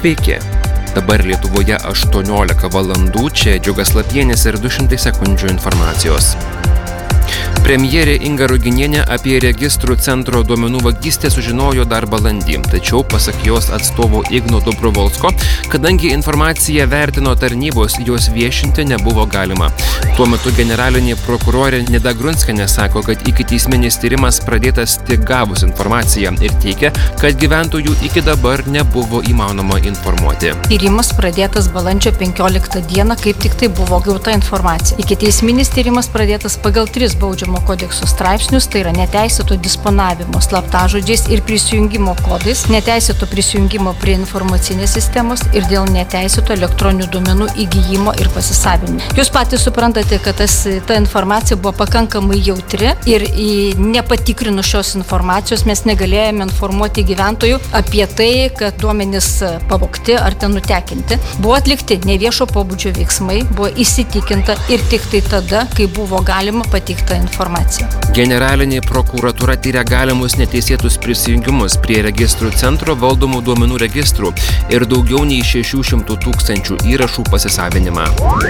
Sveiki. Dabar Lietuvoje 18 valandų, čia Džiugas Lapienis ir 200 sekundžių informacijos. Premjerė Inga Ruginienė apie registrų centro duomenų vagystę sužinojo dar balandį, tačiau pasak jos atstovo Igno Dobrovolsko, kadangi informaciją vertino tarnybos, jos viešinti nebuvo galima. Tuo metu generalinė prokurorė Nida Grunskienė sako, kad ikiteisminis tyrimas pradėtas tik gavus informaciją ir teigia, kad gyventojų iki dabar nebuvo įmanoma informuoti. Tyrimas pradėtas balandžio 15 dieną, kaip tik tai buvo gauta informacija. Ikiteisminis tyrimas pradėtas pagal 3 baudžiamo kodekso straipsnius, tai yra neteisėto disponavimo slaptažodžiais ir prisijungimo kodais, neteisėto prisijungimo prie informacinės sistemos ir dėl neteisėto elektroninių duomenų įgijimo ir pasisavinimo. Jūs patys suprantate, kad ta informacija buvo pakankamai jautri ir nepatikrinus šios informacijos mes negalėjome informuoti gyventojų apie tai, kad duomenys pavogti ar ten nutekinti. Buvo atlikti neviešo pobūdžio veiksmai, buvo įsitikinta ir tik tai tada, kai buvo galima pateikta informacija. Generalinė prokuratūra tyria galimus neteisėtus prisijungimus prie registrų centro valdomų duomenų registrų ir daugiau nei 600 000 įrašų pasisavinimą.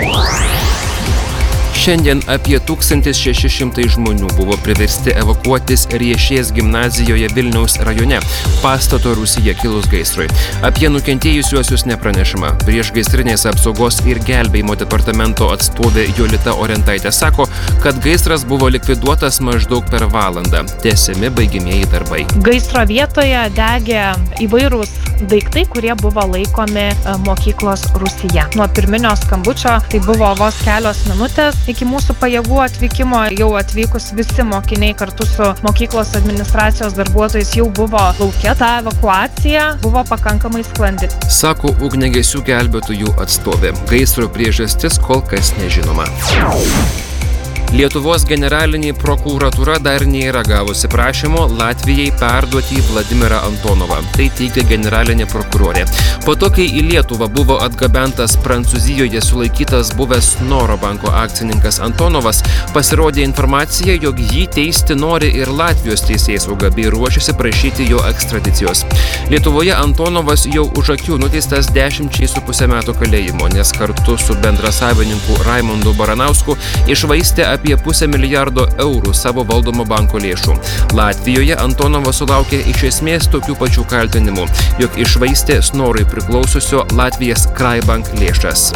Šiandien apie 1600 žmonių buvo priversti evakuotis Riešės gimnazijoje Vilniaus rajone, pastato rūsyje kilus gaisrui. Apie nukentėjusiuosius nepranešama. Priešgaisrinės apsaugos ir gelbėjimo departamento atstovė Jolita Orentaitė sako, kad gaisras buvo likviduotas maždaug per valandą. Tęsiami baigiamieji darbai. Gaisro vietoje degė įvairūs daiktai, kurie buvo laikomi mokyklos rūsyje. Nuo pirminio skambučio tai buvo vos kelios minutės. Iki mūsų pajėgų atvykimo jau atvykus visi mokiniai kartu su mokyklos administracijos darbuotojais jau buvo lauke. Ta evakuacija buvo pakankamai sklandi. Sako ugniagesių gelbėtojų atstovė. Gaisro priežastis kol kas nežinoma. Lietuvos generalinė prokuratūra dar nėra gavusi prašymo Latvijai perduoti Vladimirą Antonovą. Tai teigia generalinė prokurorė. Po to, kai į Lietuvą buvo atgabentas Prancūzijoje sulaikytas buvęs Snoro banko akcininkas Antonovas, pasirodė informacija, jog jį teisti nori ir Latvijos teisėsauga bei ruošiasi prašyti jo ekstradicijos. Lietuvoje Antonovas jau už akių nuteistas 10,5 metų kalėjimo, nes kartu su bendrasavininku Raimondu Baranausku iššvaistė apie 500 milijardo eurų savo valdomo banko lėšų. Latvijoje Antonovas sulaukė iš esmės tokių pačių kaltinimų, jog iššvaistė Snorui priklausiusio Latvijos Kraibank lėšas.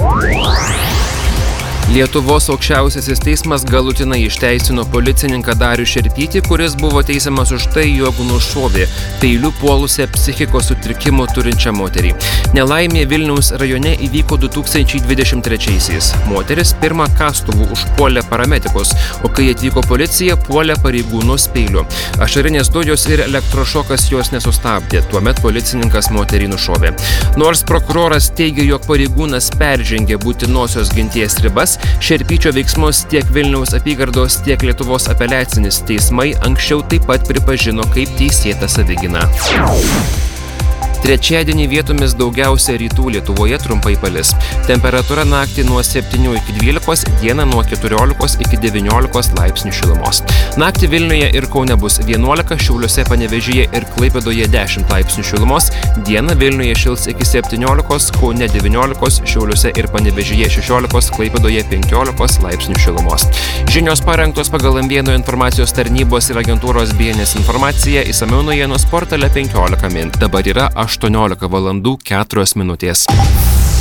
Lietuvos aukščiausiasis teismas galutinai išteisino policininką Darių Šerpytį, kuris buvo teisiamas už tai, jog nušovė peiliu puolusią psichikos sutrikimų turinčią moterį. Nelaimė Vilniaus rajone įvyko 2023-aisiais. Moteris pirmą kastuvu užpuolė paramedikus, o kai atvyko policija, puolė pareigūnus peiliu. Ašarinės dujos ir elektrošokas jos nesustabdė, tuomet policininkas moterį nušovė. Nors prokuroras teigia, jog pareigūnas peržengė būtinosios ginties ribas, Šerpyčio veiksmus tiek Vilniaus apygardos, tiek Lietuvos apeliacinis teismai anksčiau taip pat pripažino kaip teisėtą savigyną. Trečiadienį vietomis daugiausia rytų Lietuvoje trumpai palis. Temperatūra naktį nuo 7 iki 12, dieną nuo 14 iki 19 laipsnių šilumos. Naktį Vilniuje ir Kaune bus 11, Šiauliuose, Panevėžyje ir Klaipėdoje 10 laipsnių šilumos, dieną Vilniuje šils iki 17, Kaune 19, Šiauliuose ir Panevėžyje 16, Klaipėdoje 15 laipsnių šilumos. Žinios parengtos pagal Ambėno informacijos tarnybos ir agentūros BNS informaciją, išsamiau naujienos portale 15 min. Dabar yra 18 valandų 4 minutės.